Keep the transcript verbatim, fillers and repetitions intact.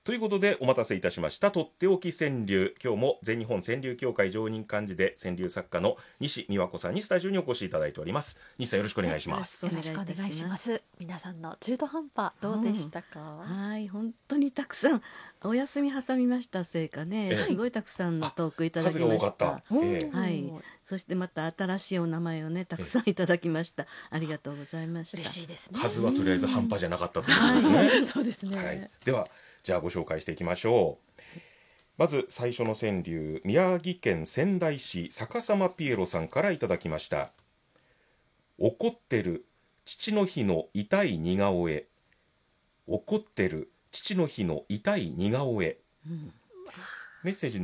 ということでお待たせいたしました、とっておき川柳。今日も全日本川柳協会常任幹事で川柳作家の西美和子さんにスタジオにお越しいただいております。西さん、よろしくお願いします。 よろしくお願いします。皆さんの中途半端どうでしたか？ うん、はい、本当にたくさんお休み挟みましたせいかね、すごいたくさんのトークいただきました。 ええ、 はい、そしてまた新しいお名前をねたくさんいただきました。ええ、ありがとうございました。 嬉しいですね。 数はとりあえず半端じゃなかったということですね。はい、 そうですね。 はい、ではじゃあご紹介していきましょう。まず最初の川柳、宮城県仙台市逆さまピエロさんからいただきました。怒ってる父の日の痛い似顔絵。怒ってる父の日の痛い似顔絵、うん、メッセージ